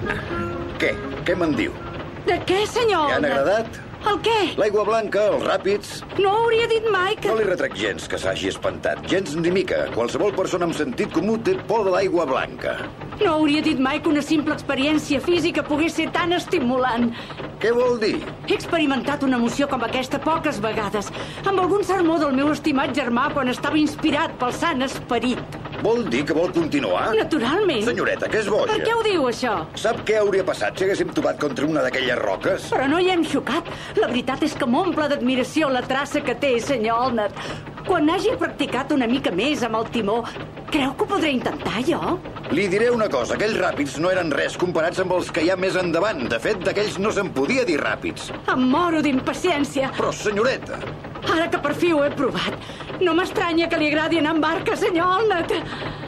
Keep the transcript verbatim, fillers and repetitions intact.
Què? Què me'n diu? De què, senyor? Li han agradat? El què? L'aigua blanca, els ràpids... No hauria dit mai que... No li retrec gens que s'hagi espantat. Gens ni mica. Qualsevol persona amb sentit comú té por de l'aigua blanca. No hauria dit mai que una simple experiència física pogués ser tan estimulant. Què vol dir? He experimentat una emoció com aquesta poques vegades, amb algun sermó del meu estimat germà quan estava inspirat pel Sant Esperit. Vol dir que vol continuar? Naturalment. Senyoreta, que és boja. Per què ho diu, això? Sap què hauria passat si haguéssim topat contra una d'aquelles roques? Però no hi hem xocat. La veritat és que m'omple d'admiració la traça que té, senyor Olnert. Quan hagi practicat una mica més amb el timó, creu que ho podré intentar, jo? Li diré una cosa, aquells ràpids no eren res comparats amb els que hi ha més endavant. De fet, d'aquells no se'n podia dir ràpids. Em moro d'impaciència. Però, senyoreta... Ara que per fi ho he provat, no m'estranya que li agradi anar amb barca, senyor Olnert.